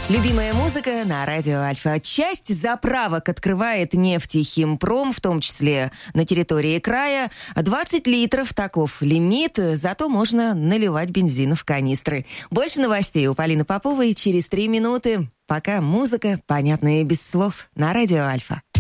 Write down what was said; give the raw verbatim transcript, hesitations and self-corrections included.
Любимая музыка на радио Альфа. Часть заправок открывает нефтехимпром, в том числе на территории края. двадцать литров, таков лимит, зато можно наливать бензин в канистры. Больше новостей у Полины Поповой через три минуты. Пока музыка, понятная и без слов, на радио Альфа.